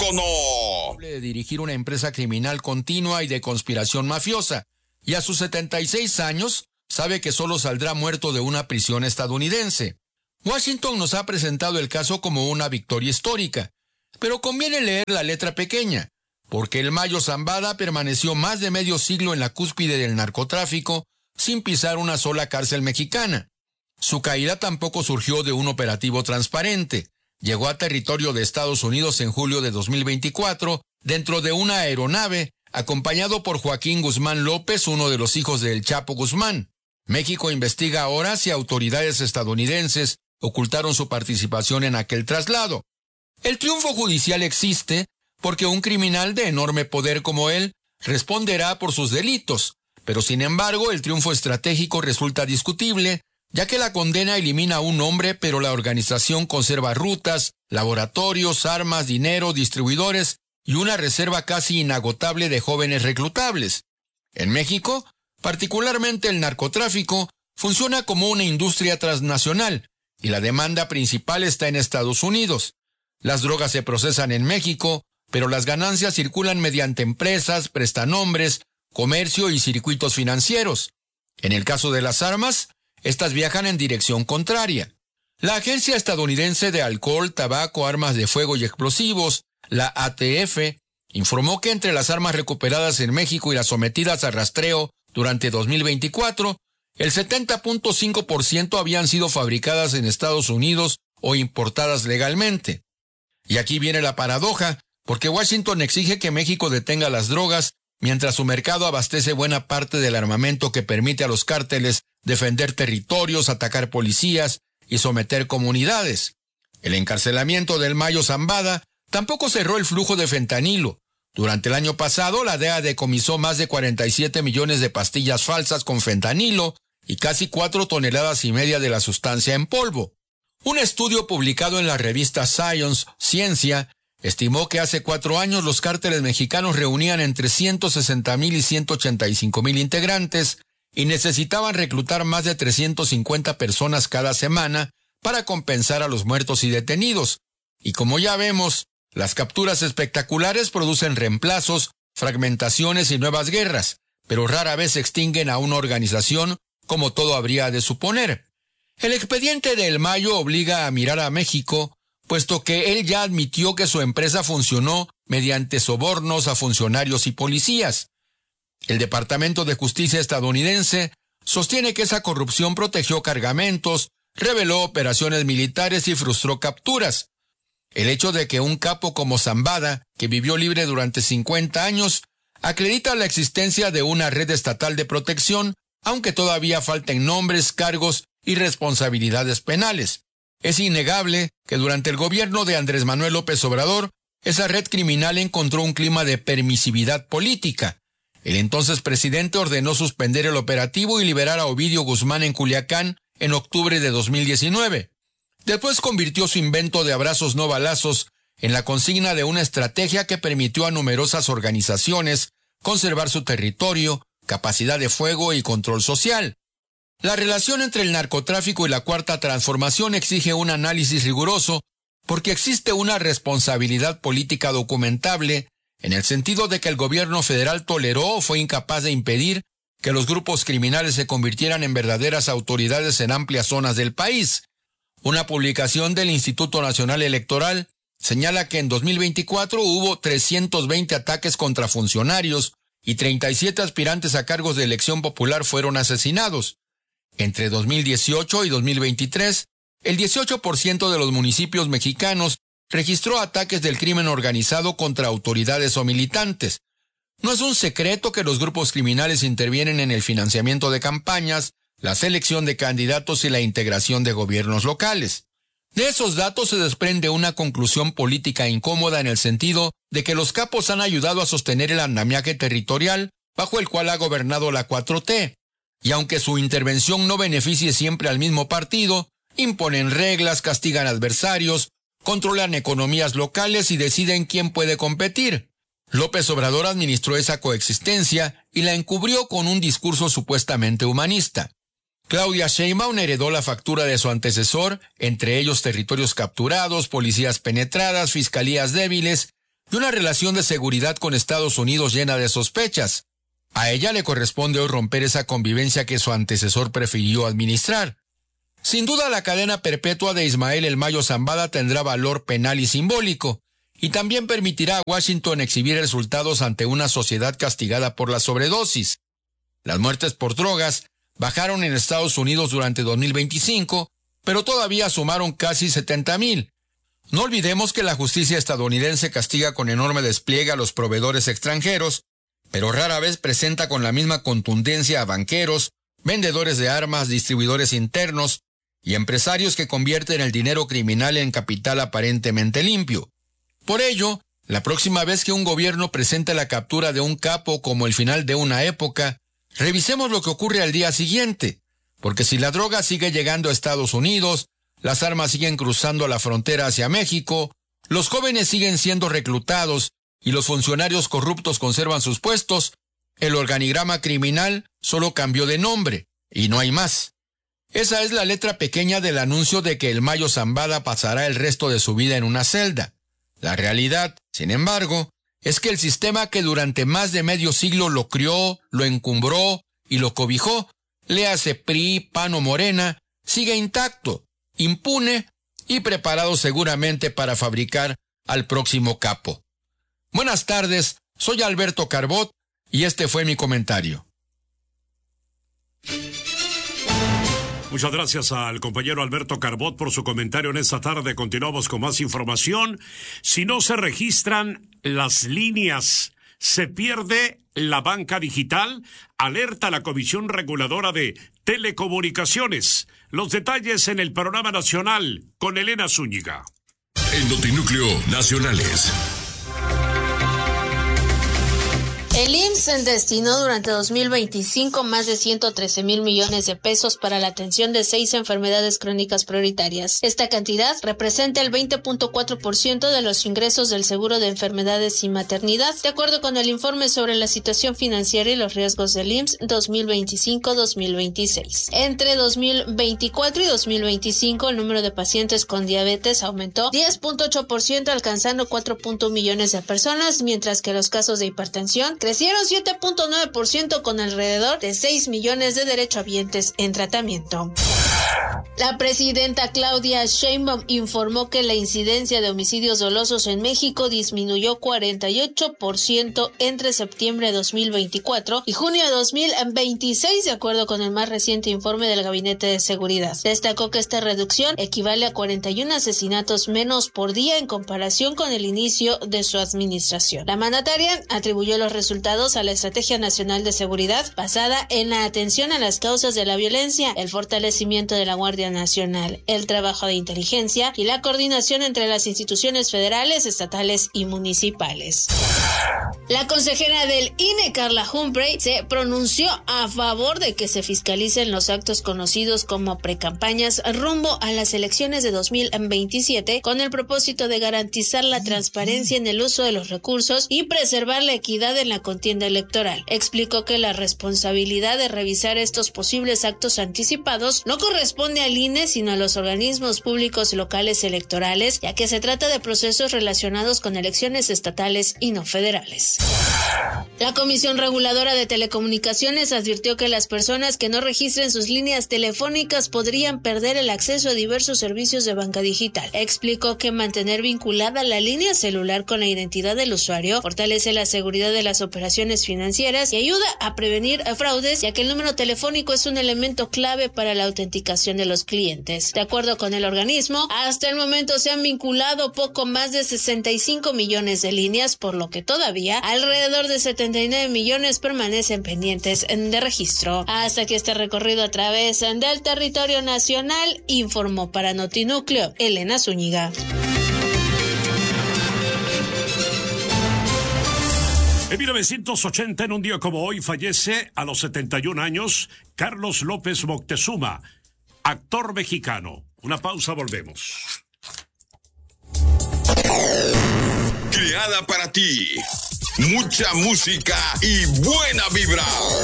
teléfono. De dirigir una empresa criminal continua y de conspiración mafiosa. Y a sus 76 años, sabe que solo saldrá muerto de una prisión estadounidense. Washington nos ha presentado el caso como una victoria histórica, pero conviene leer la letra pequeña, porque el Mayo Zambada permaneció más de medio siglo en la cúspide del narcotráfico sin pisar una sola cárcel mexicana. Su caída tampoco surgió de un operativo transparente. Llegó a territorio de Estados Unidos en julio de 2024 dentro de una aeronave, acompañado por Joaquín Guzmán López, uno de los hijos del Chapo Guzmán. México investiga ahora si autoridades estadounidenses ocultaron su participación en aquel traslado. El triunfo judicial existe porque un criminal de enorme poder como él responderá por sus delitos, pero sin embargo el triunfo estratégico resulta discutible, ya que la condena elimina a un hombre, pero la organización conserva rutas, laboratorios, armas, dinero, distribuidores y una reserva casi inagotable de jóvenes reclutables. En México, particularmente el narcotráfico, funciona como una industria transnacional y la demanda principal está en Estados Unidos. Las drogas se procesan en México, pero las ganancias circulan mediante empresas, prestanombres, comercio y circuitos financieros. En el caso de las armas, estas viajan en dirección contraria. La Agencia Estadounidense de Alcohol, Tabaco, Armas de Fuego y Explosivos, la ATF, informó que entre las armas recuperadas en México y las sometidas a rastreo durante 2024, el 70.5% habían sido fabricadas en Estados Unidos o importadas legalmente. Y aquí viene la paradoja, porque Washington exige que México detenga las drogas, mientras su mercado abastece buena parte del armamento que permite a los cárteles defender territorios, atacar policías y someter comunidades. El encarcelamiento del Mayo Zambada tampoco cerró el flujo de fentanilo. Durante el año pasado, la DEA decomisó más de 47 millones de pastillas falsas con fentanilo y casi 4,5 toneladas de la sustancia en polvo. Un estudio publicado en la revista Science, Ciencia, estimó que hace 4 años los cárteles mexicanos reunían entre 160,000 y 185,000 integrantes y necesitaban reclutar más de 350 personas cada semana para compensar a los muertos y detenidos. Y como ya vemos, las capturas espectaculares producen reemplazos, fragmentaciones y nuevas guerras, pero rara vez extinguen a una organización como todo habría de suponer. El expediente de El Mayo obliga a mirar a México, puesto que él ya admitió que su empresa funcionó mediante sobornos a funcionarios y policías. El Departamento de Justicia estadounidense sostiene que esa corrupción protegió cargamentos, reveló operaciones militares y frustró capturas. El hecho de que un capo como Zambada, que vivió libre durante 50 años, acredita la existencia de una red estatal de protección, aunque todavía falten nombres, cargos y responsabilidades penales. Es innegable que durante el gobierno de Andrés Manuel López Obrador, esa red criminal encontró un clima de permisividad política. El entonces presidente ordenó suspender el operativo y liberar a Ovidio Guzmán en Culiacán en octubre de 2019. Después convirtió su invento de abrazos no balazos en la consigna de una estrategia que permitió a numerosas organizaciones conservar su territorio, capacidad de fuego y control social. La relación entre el narcotráfico y la Cuarta Transformación exige un análisis riguroso porque existe una responsabilidad política documentable en el sentido de que el gobierno federal toleró o fue incapaz de impedir que los grupos criminales se convirtieran en verdaderas autoridades en amplias zonas del país. Una publicación del Instituto Nacional Electoral señala que en 2024 hubo 320 ataques contra funcionarios y 37 aspirantes a cargos de elección popular fueron asesinados. Entre 2018 y 2023, el 18% de los municipios mexicanos registró ataques del crimen organizado contra autoridades o militantes. No es un secreto que los grupos criminales intervienen en el financiamiento de campañas, la selección de candidatos y la integración de gobiernos locales. De esos datos se desprende una conclusión política incómoda en el sentido de que los capos han ayudado a sostener el andamiaje territorial bajo el cual ha gobernado la 4T, y aunque su intervención no beneficie siempre al mismo partido, imponen reglas, castigan adversarios, controlan economías locales y deciden quién puede competir. López Obrador administró esa coexistencia y la encubrió con un discurso supuestamente humanista. Claudia Sheinbaum heredó la factura de su antecesor, entre ellos territorios capturados, policías penetradas, fiscalías débiles, y una relación de seguridad con Estados Unidos llena de sospechas. A ella le corresponde hoy romper esa convivencia que su antecesor prefirió administrar. Sin duda, la cadena perpetua de Ismael El Mayo Zambada tendrá valor penal y simbólico, y también permitirá a Washington exhibir resultados ante una sociedad castigada por la sobredosis. Las muertes por drogas bajaron en Estados Unidos durante 2025, pero todavía sumaron casi 70,000. No olvidemos que la justicia estadounidense castiga con enorme despliegue a los proveedores extranjeros, pero rara vez presenta con la misma contundencia a banqueros, vendedores de armas, distribuidores internos y empresarios que convierten el dinero criminal en capital aparentemente limpio. Por ello, la próxima vez que un gobierno presente la captura de un capo como el final de una época, revisemos lo que ocurre al día siguiente, porque si la droga sigue llegando a Estados Unidos, las armas siguen cruzando la frontera hacia México, los jóvenes siguen siendo reclutados y los funcionarios corruptos conservan sus puestos, el organigrama criminal solo cambió de nombre, y no hay más. Esa es la letra pequeña del anuncio de que el Mayo Zambada pasará el resto de su vida en una celda. La realidad, sin embargo, es que el sistema que durante más de medio siglo lo crió, lo encumbró y lo cobijó, léase PRI, PAN o Morena, sigue intacto, impune y preparado seguramente para fabricar al próximo capo. Buenas tardes, soy Alberto Carbot y este fue mi comentario. Muchas gracias al compañero Alberto Carbot por su comentario en esta tarde. Continuamos con más información. Si no se registran las líneas, se pierde la banca digital. Alerta la Comisión Reguladora de Telecomunicaciones. Los detalles en el Panorama Nacional con Elena Zúñiga. En Notinúcleo Nacionales. El IMSS destinó durante 2025 más de 113,000 millones de pesos para la atención de 6 enfermedades crónicas prioritarias. Esta cantidad representa el 20.4% de los ingresos del seguro de enfermedades y maternidad, de acuerdo con el informe sobre la situación financiera y los riesgos del IMSS 2025-2026. Entre 2024 y 2025, el número de pacientes con diabetes aumentó 10.8%, alcanzando 4.1 millones de personas, mientras que los casos de hipertensión crecieron 7.9% con alrededor de 6 millones de derechohabientes en tratamiento. La presidenta Claudia Sheinbaum informó que la incidencia de homicidios dolosos en México disminuyó 48% entre septiembre de 2024 y junio de 2026, de acuerdo con el más reciente informe del Gabinete de Seguridad. Destacó que esta reducción equivale a 41 asesinatos menos por día en comparación con el inicio de su administración. La mandataria atribuyó los resultados a la Estrategia Nacional de Seguridad basada en la atención a las causas de la violencia, el fortalecimiento de la Guardia Nacional, el trabajo de inteligencia y la coordinación entre las instituciones federales, estatales y municipales. La consejera del INE, Carla Humphrey, se pronunció a favor de que se fiscalicen los actos conocidos como precampañas rumbo a las elecciones de 2027 con el propósito de garantizar la transparencia en el uso de los recursos y preservar la equidad en la contienda electoral. Explicó que la responsabilidad de revisar estos posibles actos anticipados no corresponde al INE, sino a los organismos públicos locales electorales, ya que se trata de procesos relacionados con elecciones estatales y no federales. La Comisión Reguladora de Telecomunicaciones advirtió que las personas que no registren sus líneas telefónicas podrían perder el acceso a diversos servicios de banca digital. Explicó que mantener vinculada la línea celular con la identidad del usuario fortalece la seguridad de las operaciones financieras y ayuda a prevenir fraudes, ya que el número telefónico es un elemento clave para la autenticación de los clientes. De acuerdo con el organismo, hasta el momento se han vinculado poco más de 65 millones de líneas, por lo que todavía alrededor de 79 millones permanecen pendientes de registro. Hasta que este recorrido a través del territorio nacional, informó para Notinúcleo Elena Zúñiga. En 1980, en un día como hoy, fallece a los 71 años Carlos López Moctezuma, actor mexicano. Una pausa, volvemos. Creada para ti. Mucha música y buena vibra.